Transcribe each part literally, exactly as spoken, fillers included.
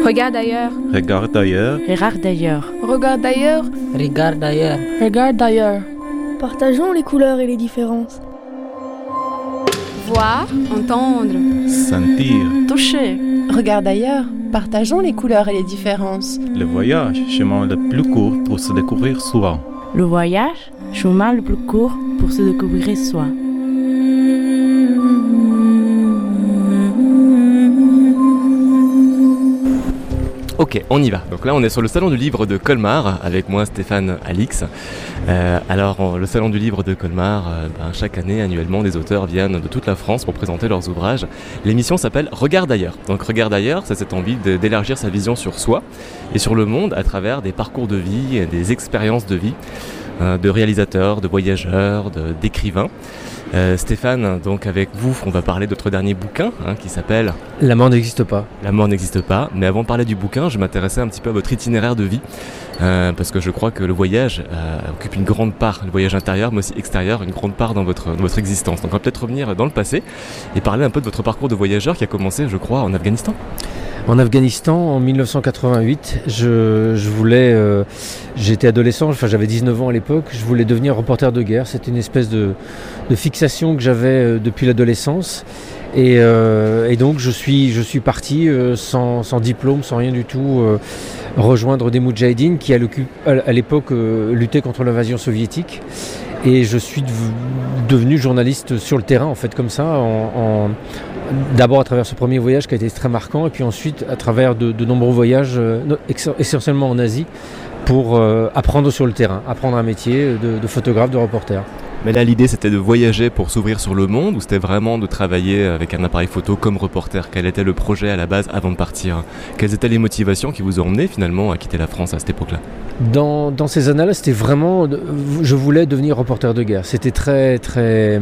Regarde ailleurs. Regarde d'ailleurs. Regarde d'ailleurs. Regarde d'ailleurs. Regarde d'ailleurs. Regarde d'ailleurs. Partageons les couleurs et les différences. Voir, entendre. Sentir. Toucher. Regarde ailleurs. Partageons les couleurs et les différences. Le voyage, chemin le plus court pour se découvrir soi. Le voyage, chemin le plus court pour se découvrir soi. Ok, on y va. Donc là, on est sur le salon du livre de Colmar, avec moi Stéphane Alix. Euh, alors, on, le salon du livre de Colmar, euh, ben, chaque année, annuellement, des auteurs viennent de toute la France pour présenter leurs ouvrages. L'émission s'appelle Regarde ailleurs. Donc Regarde ailleurs, c'est cette envie de, d'élargir sa vision sur soi et sur le monde à travers des parcours de vie, des expériences de vie, euh, de réalisateurs, de voyageurs, de, d'écrivains. Euh, Stéphane, donc avec vous, on va parler de votre dernier bouquin hein, qui s'appelle « La mort n'existe pas ». La mort n'existe pas, mais avant de parler du bouquin, je m'intéressais un petit peu à votre itinéraire de vie, euh, parce que je crois que le voyage euh, occupe une grande part, le voyage intérieur, mais aussi extérieur, une grande part dans votre, dans votre existence. Donc on va peut-être revenir dans le passé et parler un peu de votre parcours de voyageur qui a commencé, je crois, en Afghanistan. En Afghanistan, en dix-neuf cent quatre-vingt-huit, je, je voulais, euh, j'étais adolescent, enfin j'avais dix-neuf ans à l'époque, je voulais devenir reporter de guerre. C'était une espèce de, de fixation que j'avais euh, depuis l'adolescence. Et, euh, et donc je suis, je suis parti euh, sans, sans diplôme, sans rien du tout, euh, rejoindre des moudjahidines qui à, à l'époque euh, luttaient contre l'invasion soviétique. Et je suis dev- devenu journaliste sur le terrain, en fait, comme ça, en, en, d'abord à travers ce premier voyage qui a été très marquant, et puis ensuite à travers de, de nombreux voyages, euh, essentiellement en Asie, pour euh, apprendre sur le terrain, apprendre un métier de, de photographe, de reporter. Mais là, l'idée, c'était de voyager pour s'ouvrir sur le monde, ou c'était vraiment de travailler avec un appareil photo comme reporter? Quel était le projet à la base avant de partir? Quelles étaient les motivations qui vous ont emmené finalement à quitter la France à cette époque-là? Dans, dans ces années-là, c'était vraiment... Je voulais devenir reporter de guerre. C'était très, très,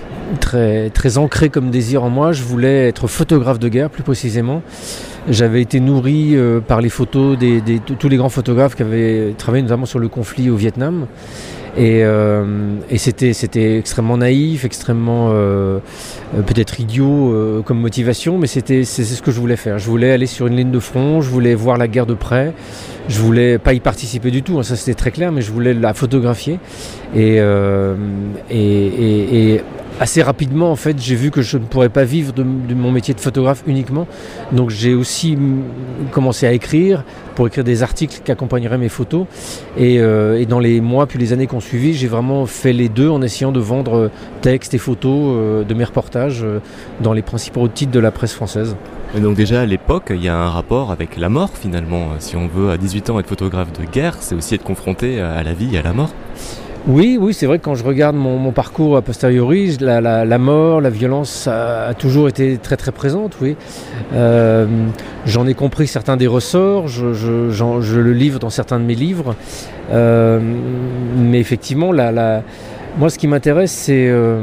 très, très ancré comme désir en moi. Je voulais être photographe de guerre, plus précisément. J'avais été nourri euh, par les photos des, des, de tous les grands photographes qui avaient travaillé notamment sur le conflit au Vietnam. Et, euh, et c'était, c'était extrêmement naïf, extrêmement euh, peut-être idiot euh, comme motivation, mais c'était, c'est, c'est ce que je voulais faire. Je voulais aller sur une ligne de front, je voulais voir la guerre de près, je voulais pas y participer du tout, hein, ça c'était très clair, mais je voulais la photographier. Et, euh, et, et, et assez rapidement, en fait, j'ai vu que je ne pourrais pas vivre de, de mon métier de photographe uniquement. Donc j'ai aussi m- commencé à écrire, pour écrire des articles qui accompagneraient mes photos. Et, euh, et dans les mois puis les années qui ont suivi, j'ai vraiment fait les deux en essayant de vendre textes et photos euh, de mes reportages euh, dans les principaux titres de la presse française. Et donc déjà à l'époque, il y a un rapport avec la mort finalement. Si on veut à dix-huit ans être photographe de guerre, c'est aussi être confronté à la vie et à la mort. Oui, oui, c'est vrai que quand je regarde mon, mon parcours a posteriori, la, la, la mort, la violence a, a toujours été très très présente, oui. Euh, j'en ai compris certains des ressorts, je, je, j'en, je le livre dans certains de mes livres, euh, mais effectivement, la, la, moi ce qui m'intéresse, c'est euh,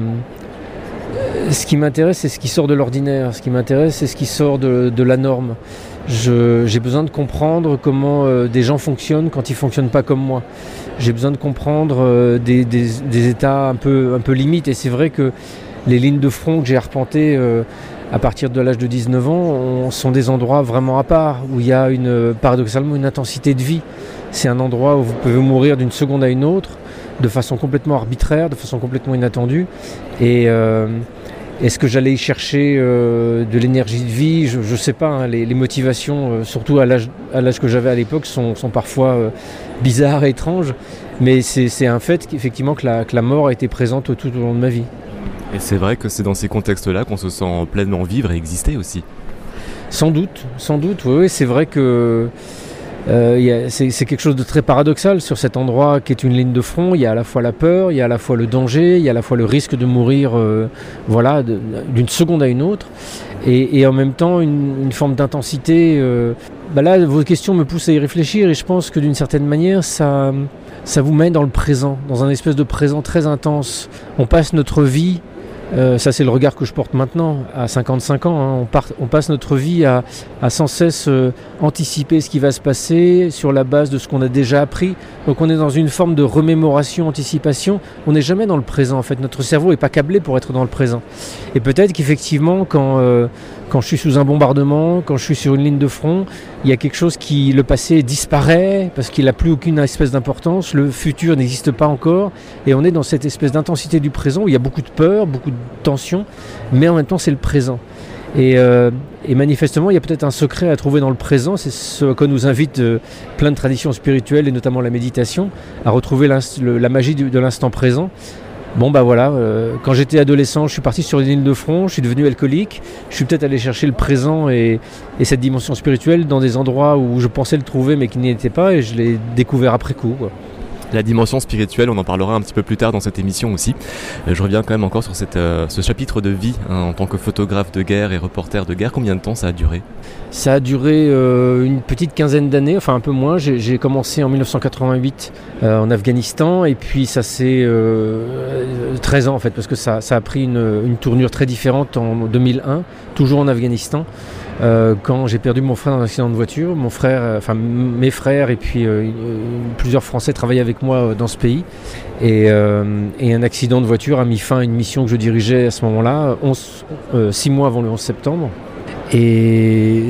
ce qui m'intéresse, c'est ce qui sort de l'ordinaire. Ce qui m'intéresse, c'est ce qui sort de, de la norme. Je, j'ai besoin de comprendre comment euh, des gens fonctionnent quand ils ne fonctionnent pas comme moi. J'ai besoin de comprendre euh, des, des, des états un peu, un peu limites. Et c'est vrai que les lignes de front que j'ai arpentées euh, à partir de l'âge de dix-neuf ans on, sont des endroits vraiment à part, où il y a une, paradoxalement une intensité de vie. C'est un endroit où vous pouvez mourir d'une seconde à une autre, de façon complètement arbitraire, de façon complètement inattendue. Et... Euh, Est-ce que j'allais y chercher euh, de l'énergie de vie? Je ne sais pas, hein, les, les motivations, euh, surtout à l'âge, à l'âge que j'avais à l'époque, sont, sont parfois euh, bizarres et étranges. Mais c'est, c'est un fait qu'effectivement que la, que la mort a été présente tout au long de ma vie. Et c'est vrai que c'est dans ces contextes-là qu'on se sent pleinement vivre et exister aussi. Sans doute, sans doute, oui, oui, c'est vrai que... Euh, y a, c'est, c'est quelque chose de très paradoxal sur cet endroit qui est une ligne de front. Il y a à la fois la peur, il y a à la fois le danger, il y a à la fois le risque de mourir euh, voilà, de, d'une seconde à une autre, et, et en même temps une, une forme d'intensité. Euh, bah là, vos questions me poussent à y réfléchir, et je pense que d'une certaine manière, ça, ça vous met dans le présent, dans un espèce de présent très intense. On passe notre vie Euh, ça, c'est le regard que je porte maintenant, à cinquante-cinq ans. Hein. On, part, on passe notre vie à, à sans cesse euh, anticiper ce qui va se passer sur la base de ce qu'on a déjà appris. Donc on est dans une forme de remémoration, anticipation. On n'est jamais dans le présent, en fait. Notre cerveau n'est pas câblé pour être dans le présent. Et peut-être qu'effectivement, quand, euh, quand je suis sous un bombardement, quand je suis sur une ligne de front, il y a quelque chose qui, le passé disparaît parce qu'il n'a plus aucune espèce d'importance. Le futur n'existe pas encore. Et on est dans cette espèce d'intensité du présent où il y a beaucoup de peur, beaucoup de tension, mais en même temps c'est le présent. Et, euh, et manifestement il y a peut-être un secret à trouver dans le présent, c'est ce que nous invite euh, plein de traditions spirituelles et notamment la méditation, à retrouver le, la magie du, de l'instant présent. Bon bah voilà, euh, quand j'étais adolescent, je suis parti sur une ligne de front, je suis devenu alcoolique, je suis peut-être allé chercher le présent et, et cette dimension spirituelle dans des endroits où je pensais le trouver mais qui n'y était pas, et je l'ai découvert après coup, quoi. La dimension spirituelle, on en parlera un petit peu plus tard dans cette émission aussi. Je reviens quand même encore sur cette, euh, ce chapitre de vie hein, en tant que photographe de guerre et reporter de guerre. Combien de temps ça a duré ? Ça a duré euh, une petite quinzaine d'années, enfin un peu moins. J'ai, j'ai commencé en dix-neuf cent quatre-vingt-huit euh, en Afghanistan et puis ça c'est euh, treize ans en fait, parce que ça, ça a pris une, une tournure très différente en deux mille un, toujours en Afghanistan. Euh, quand j'ai perdu mon frère dans un accident de voiture, mon frère, euh, enfin mes frères et puis euh, plusieurs Français travaillaient avec moi euh, dans ce pays et, euh, et un accident de voiture a mis fin à une mission que je dirigeais à ce moment-là, onze, euh, six mois avant le onze septembre. Et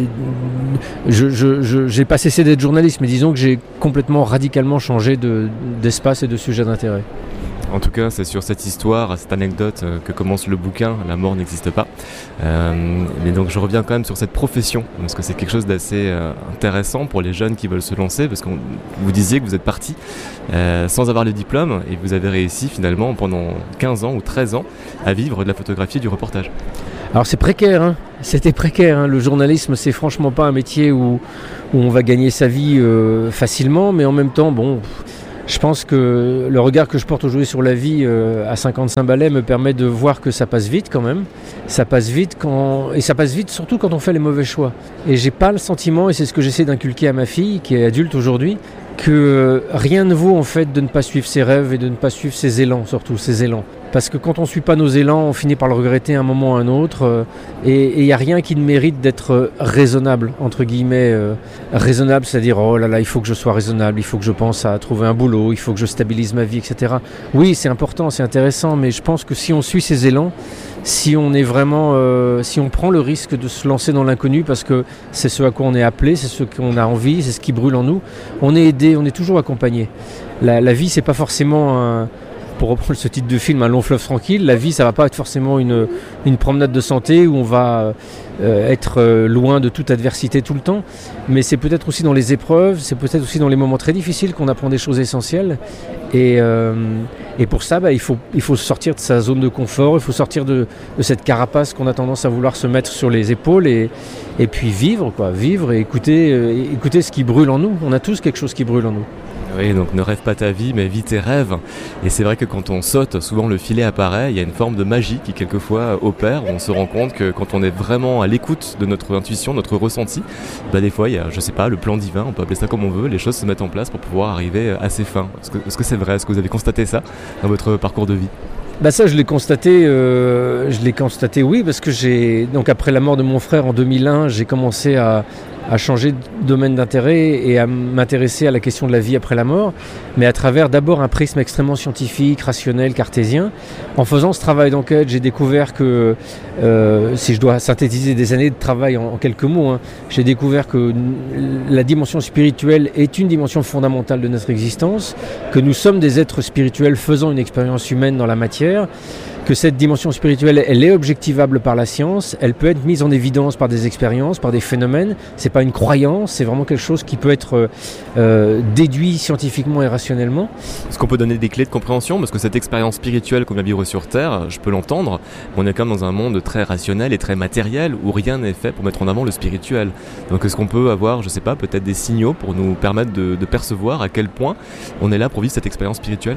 je, je, je, j'ai pas cessé d'être journaliste, mais disons que j'ai complètement radicalement changé de, d'espace et de sujet d'intérêt. En tout cas, c'est sur cette histoire, cette anecdote que commence le bouquin, La mort n'existe pas. Euh, mais donc je reviens quand même sur cette profession, parce que c'est quelque chose d'assez euh, intéressant pour les jeunes qui veulent se lancer, parce que vous disiez que vous êtes parti euh, sans avoir le diplôme, et vous avez réussi finalement pendant quinze ans ou treize ans à vivre de la photographie et du reportage. Alors c'est précaire, hein. C'était précaire. Hein. Le journalisme, c'est franchement pas un métier où, où on va gagner sa vie euh, facilement, mais en même temps, bon... Je pense que le regard que je porte aujourd'hui sur la vie euh, à cinquante-cinq balais me permet de voir que ça passe vite quand même. Ça passe vite quand... et ça passe vite surtout quand on fait les mauvais choix. Et j'ai pas le sentiment, et c'est ce que j'essaie d'inculquer à ma fille qui est adulte aujourd'hui, que rien ne vaut en fait de ne pas suivre ses rêves et de ne pas suivre ses élans, surtout ses élans. Parce que quand on ne suit pas nos élans, on finit par le regretter à un moment ou à un autre. Euh, et il n'y a rien qui ne mérite d'être raisonnable, entre guillemets. Euh, raisonnable, c'est-à-dire, oh là là, il faut que je sois raisonnable, il faut que je pense à trouver un boulot, il faut que je stabilise ma vie, et cetera. Oui, c'est important, c'est intéressant, mais je pense que si on suit ses élans, si on est vraiment, euh, si on prend le risque de se lancer dans l'inconnu, parce que c'est ce à quoi on est appelé, c'est ce qu'on a envie, c'est ce qui brûle en nous, on est aidé, on est toujours accompagné. La, la vie, c'est pas forcément un... Pour reprendre ce titre de film, un long fleuve tranquille, la vie, ça va pas être forcément une, une promenade de santé où on va euh, être euh, loin de toute adversité tout le temps, mais c'est peut-être aussi dans les épreuves, c'est peut-être aussi dans les moments très difficiles qu'on apprend des choses essentielles. Et, euh, et pour ça, bah, il faut, il faut sortir de sa zone de confort, il faut sortir de, de cette carapace qu'on a tendance à vouloir se mettre sur les épaules et, et puis vivre, quoi, vivre et écouter, euh, écouter ce qui brûle en nous. On a tous quelque chose qui brûle en nous. Oui, donc ne rêve pas ta vie, mais vis tes rêves. Et c'est vrai que quand on saute, souvent le filet apparaît, il y a une forme de magie qui quelquefois opère. On se rend compte que quand on est vraiment à l'écoute de notre intuition, notre ressenti, bah des fois il y a, je sais pas, le plan divin, on peut appeler ça comme on veut, les choses se mettent en place pour pouvoir arriver à ses fins. Est-ce que, est-ce que c'est vrai ? Est-ce que vous avez constaté ça dans votre parcours de vie ? Bah ça, je l'ai constaté, euh, je l'ai constaté, oui, parce que j'ai, donc après la mort de mon frère en deux mille un, j'ai commencé à, à changer de domaine d'intérêt et à m'intéresser à la question de la vie après la mort, mais à travers d'abord un prisme extrêmement scientifique, rationnel, cartésien. En faisant ce travail d'enquête, j'ai découvert que, euh, si je dois synthétiser des années de travail en, en quelques mots, hein, j'ai découvert que la dimension spirituelle est une dimension fondamentale de notre existence, que nous sommes des êtres spirituels faisant une expérience humaine dans la matière, que cette dimension spirituelle, elle est objectivable par la science, elle peut être mise en évidence par des expériences, par des phénomènes. C'est pas une croyance, c'est vraiment quelque chose qui peut être euh, déduit scientifiquement et rationnellement. Est-ce qu'on peut donner des clés de compréhension ? Parce que cette expérience spirituelle qu'on vient vivre sur Terre, je peux l'entendre, mais on est quand même dans un monde très rationnel et très matériel où rien n'est fait pour mettre en avant le spirituel. Donc est-ce qu'on peut avoir, je sais pas, peut-être des signaux pour nous permettre de, de percevoir à quel point on est là pour vivre cette expérience spirituelle ?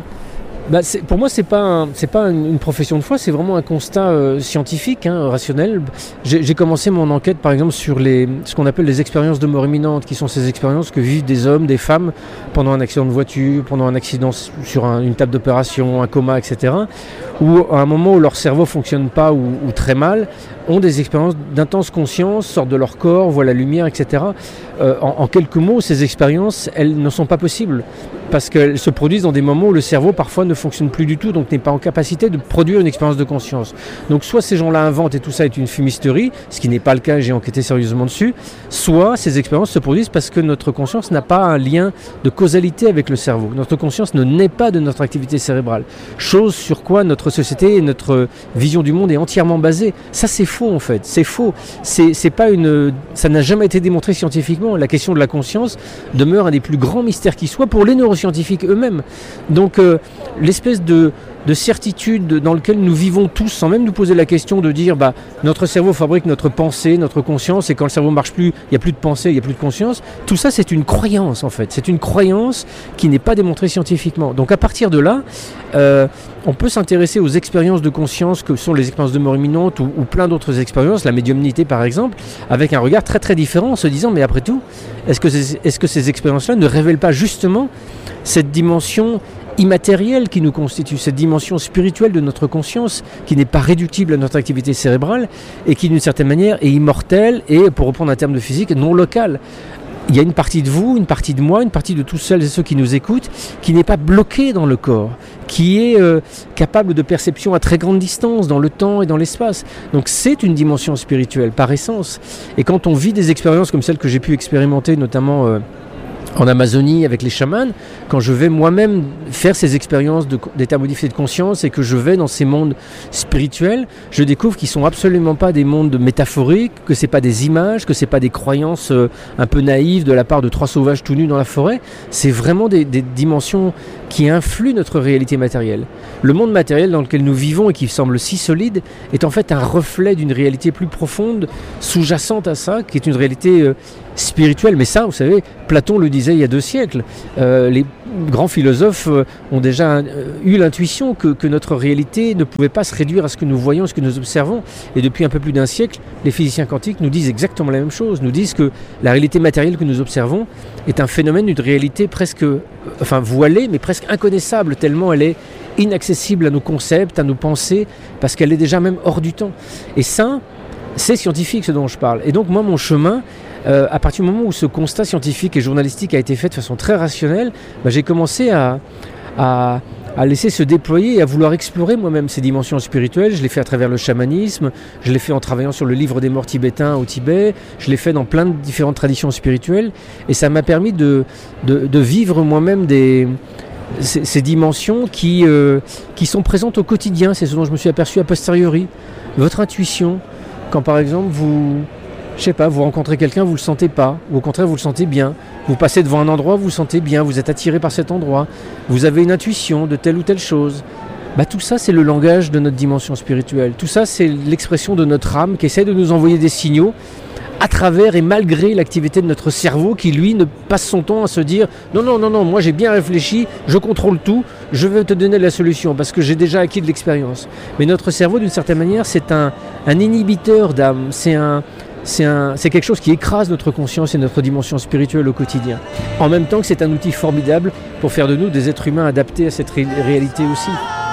Bah c'est, pour moi, c'est pas un, c'est pas une, une profession de foi, c'est vraiment un constat euh, scientifique, hein, rationnel. J'ai, j'ai commencé mon enquête, par exemple, sur les, ce qu'on appelle les expériences de mort imminente, qui sont ces expériences que vivent des hommes, des femmes, pendant un accident de voiture, pendant un accident sur un, une table d'opération, un coma, et cetera, où à un moment où leur cerveau fonctionne pas ou, ou très mal, ont des expériences d'intense conscience, sortent de leur corps, voient la lumière, et cetera. Euh, en, en quelques mots, ces expériences, elles ne sont pas possibles, parce qu'elles se produisent dans des moments où le cerveau parfois ne fonctionne plus du tout, donc n'est pas en capacité de produire une expérience de conscience. Donc soit ces gens-là inventent et tout ça est une fumisterie, ce qui n'est pas le cas, j'ai enquêté sérieusement dessus, soit ces expériences se produisent parce que notre conscience n'a pas un lien de causalité avec le cerveau. Notre conscience ne naît pas de notre activité cérébrale, chose sur quoi notre société et notre vision du monde est entièrement basée. Ça c'est faux en fait, c'est faux. C'est, c'est pas une... Ça n'a jamais été démontré scientifiquement. La question de la conscience demeure un des plus grands mystères qui soit pour les neuroscientifiques eux-mêmes. Donc euh, l'espèce de, de certitude dans laquelle nous vivons tous sans même nous poser la question de dire bah, notre cerveau fabrique notre pensée, notre conscience, et quand le cerveau ne marche plus, il n'y a plus de pensée, il n'y a plus de conscience. Tout ça c'est une croyance en fait, c'est une croyance qui n'est pas démontrée scientifiquement. Donc à partir de là, euh, on peut s'intéresser aux expériences de conscience que sont les expériences de mort imminente ou, ou plein d'autres expériences, la médiumnité par exemple, avec un regard très très différent en se disant mais après tout, est-ce que ces, est-ce que ces expériences-là ne révèlent pas justement cette dimension immatérielle qui nous constitue, cette dimension spirituelle de notre conscience qui n'est pas réductible à notre activité cérébrale et qui d'une certaine manière est immortelle et, pour reprendre un terme de physique, non locale. Il y a une partie de vous, une partie de moi, une partie de tous celles et ceux qui nous écoutent qui n'est pas bloquée dans le corps, qui est euh, capable de perception à très grande distance dans le temps et dans l'espace. Donc c'est une dimension spirituelle par essence. Et quand on vit des expériences comme celles que j'ai pu expérimenter, notamment euh, en Amazonie avec les chamans, quand je vais moi-même faire ces expériences de, d'état modifié de conscience et que je vais dans ces mondes spirituels, je découvre qu'ils ne sont absolument pas des mondes métaphoriques, que ce n'est pas des images, que ce n'est pas des croyances euh, un peu naïves de la part de trois sauvages tout nus dans la forêt. C'est vraiment des, des dimensions qui influent notre réalité matérielle. Le monde matériel dans lequel nous vivons et qui semble si solide est en fait un reflet d'une réalité plus profonde, sous-jacente à ça, qui est une réalité euh, spirituelle. Mais ça, vous savez, Platon le disait il y a deux siècles. Euh, les grands philosophes euh, ont déjà euh, eu l'intuition que, que notre réalité ne pouvait pas se réduire à ce que nous voyons, à ce que nous observons. Et depuis un peu plus d'un siècle, les physiciens quantiques nous disent exactement la même chose. Nous disent que la réalité matérielle que nous observons est un phénomène d'une réalité presque, euh, enfin voilée, mais presque inconnaissable, tellement elle est inaccessible à nos concepts, à nos pensées, parce qu'elle est déjà même hors du temps. Et ça, c'est scientifique ce dont je parle. Et donc moi, mon chemin, euh, à partir du moment où ce constat scientifique et journalistique a été fait de façon très rationnelle, bah, j'ai commencé à, à, à laisser se déployer et à vouloir explorer moi-même ces dimensions spirituelles. Je l'ai fait à travers le chamanisme, je l'ai fait en travaillant sur le livre des morts tibétains au Tibet, je l'ai fait dans plein de différentes traditions spirituelles, et ça m'a permis de, de, de vivre moi-même des... Ces, ces dimensions qui, euh, qui sont présentes au quotidien. C'est ce dont je me suis aperçu a posteriori. Votre intuition, quand par exemple vous, je sais pas, vous rencontrez quelqu'un, vous le sentez pas, ou au contraire vous le sentez bien. Vous passez devant un endroit, vous le sentez bien, vous êtes attiré par cet endroit, vous avez une intuition de telle ou telle chose. Bah, tout ça c'est le langage de notre dimension spirituelle. Tout ça c'est l'expression de notre âme qui essaie de nous envoyer des signaux à travers et malgré l'activité de notre cerveau qui, lui, ne passe son temps à se dire « Non, non, non, non, moi j'ai bien réfléchi, je contrôle tout, je vais te donner la solution parce que j'ai déjà acquis de l'expérience. » Mais notre cerveau, d'une certaine manière, c'est un, un inhibiteur d'âme, c'est, un, c'est, un, c'est quelque chose qui écrase notre conscience et notre dimension spirituelle au quotidien. En même temps que c'est un outil formidable pour faire de nous des êtres humains adaptés à cette ré- réalité aussi.